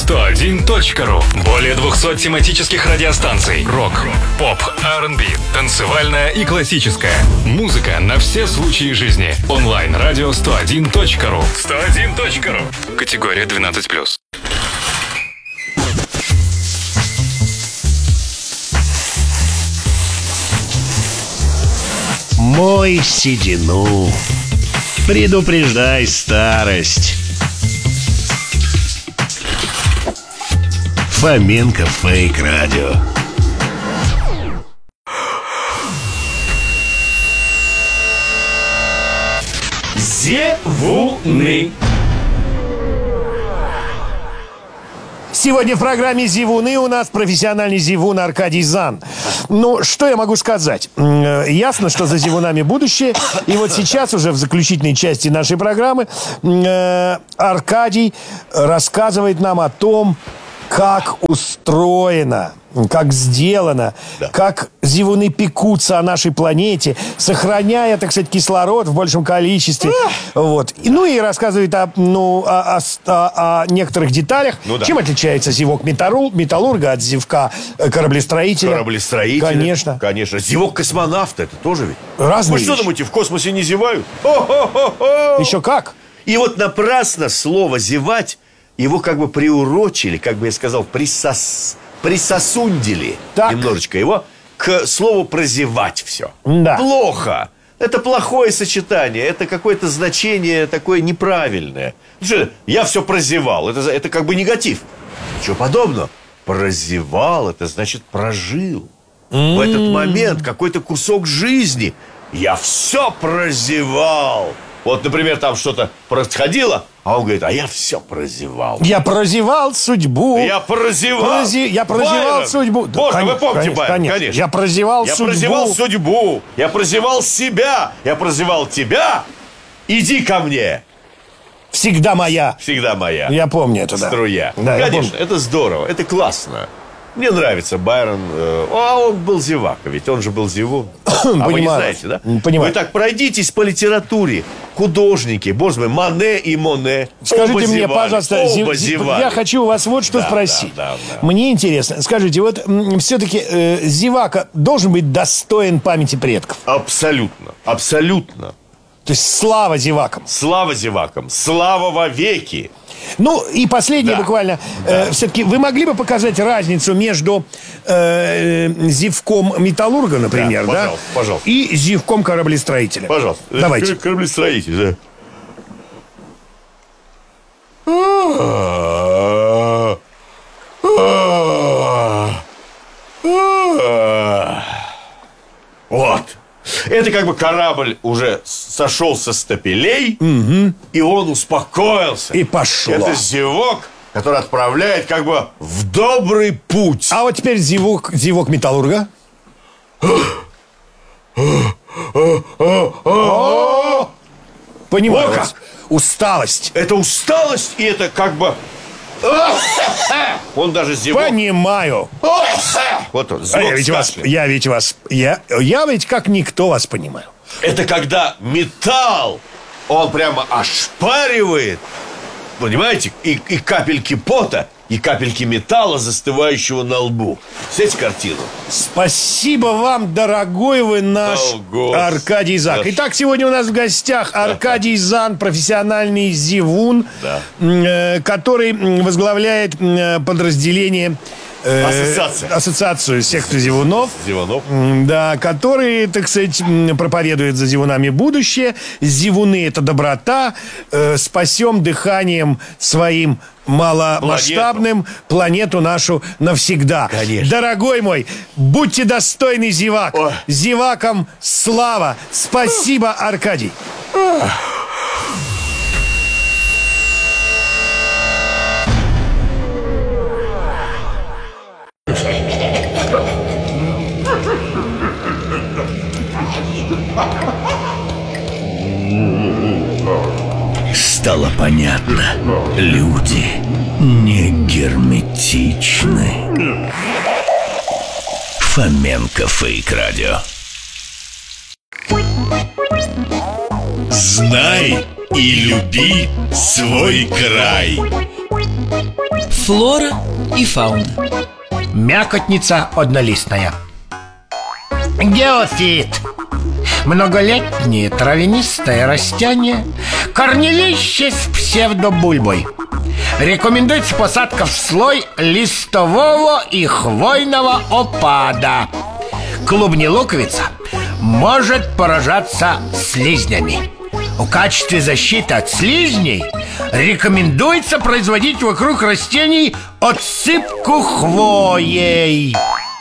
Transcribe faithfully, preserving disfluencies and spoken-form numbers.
сто один точка ру. Более двухсот тематических радиостанций. Рок, поп, ар энд би, танцевальная и классическая. Музыка на все случаи жизни. Онлайн-радио сто один точка ру. сто один точка ру. Категория двенадцать плюс. Мой седину, предупреждай старость. Фоменко Фейк Радио. Зевуны. Сегодня в программе «Зевуны» у нас профессиональный зевун Аркадий Зан. Ну, что я могу сказать? Ясно, что за зевунами будущее. И вот сейчас уже в заключительной части нашей программы Аркадий рассказывает нам о том, как устроено, как сделано, да. как зевуны пекутся о нашей планете, сохраняя, так сказать, кислород в большем количестве. Вот. И, ну и рассказывает о, ну, о, о, о некоторых деталях. Ну, да. Чем отличается зевок металлург, металлурга от зевка кораблестроителя. Кораблестроителя. Конечно. Конечно. Зевок космонавта, это тоже ведь. Разные Вы что вещи. думаете, в космосе не зевают? О-хо-хо-хо! Еще как. И вот напрасно слово «зевать» его как бы приурочили, как бы я сказал, присос... присосундили так. немножечко его к слову «прозевать» все. Да. Плохо. Это плохое сочетание, это какое-то значение такое неправильное. Что, я все прозевал, это, это как бы негатив. Ничего подобного. Прозевал, это значит прожил. Mm-hmm. В этот момент какой-то кусок жизни. Я все прозевал. Вот, например, там что-то происходило, а он говорит, а я все прозевал. Я прозевал судьбу. Я прозевал. Прози... Я прозевал Байрон. судьбу. Боже, конечно, вы помните, конечно, Байрон, конечно. конечно. Я прозевал я судьбу. Я прозевал судьбу. Я прозевал себя. Я прозевал тебя. Иди ко мне. Всегда моя. Всегда моя. Я помню это, да. Струя. Да, конечно, это здорово, это классно. Мне нравится Байрон. Э, а он был зевак, ведь он же был зевун. А вы не знаете, да? Понимаю. Вы так пройдитесь по литературе. Художники, боже мой, Мане и Моне. Скажите мне, зевали, пожалуйста, оба зев... зевали. я хочу у вас вот что да, спросить. Да, да, да. Мне интересно, скажите, вот все-таки э, зевака должен быть достоин памяти предков? Абсолютно, абсолютно. То есть слава зевакам. Слава зевакам, слава вовеки. Ну, и последнее да. буквально. Да. Э, все-таки вы могли бы показать разницу между э, зевком металлурга, например, да, да, пожалуйста, пожалуйста. и зевком кораблестроителя? Пожалуйста. Давайте. Кораблестроитель, да. Вот. Это как бы корабль уже сошел со стапелей, угу. и он успокоился. И пошло. Это зевок, который отправляет как бы в добрый путь. А вот теперь зевок, зевок металлурга. Понимаю. Вот как. Усталость. Это усталость, и это как бы... Он даже зевок. Понимаю. Вот он, а я ведь вас, я ведь вас, я, я ведь как никто вас понимаю. Это когда металл, он прямо ошпаривает, понимаете, и, и капельки пота, и капельки металла, застывающего на лбу. Смотрите картину. Спасибо вам, дорогой вы наш О, Аркадий Зак. да. Итак, сегодня у нас в гостях Аркадий Зан, профессиональный зевун, да. э, который возглавляет э, подразделение э, Ассоциация. Ассоциацию секты зевунов. Зевунов. Да, которые, так сказать, проповедуют за зевунами будущее. Зевуны — это доброта. Э, спасем дыханием своим маломасштабным планету нашу навсегда. Конечно. Дорогой мой, будьте достойны зевак. Ой. Зевакам слава. Спасибо, Аркадий. Стало понятно, люди не герметичны. Фоменко Фейк Радио. Знай и люби свой край. Флора и фауна. Мякотница однолистная. Геофит. Многолетнее травянистое растение, корневище с псевдобульбой. Рекомендуется посадка в слой листового и хвойного опада. Клубнелуковица может поражаться слизнями. В качестве защиты от слизней рекомендуется производить вокруг растений отсыпку хвоей.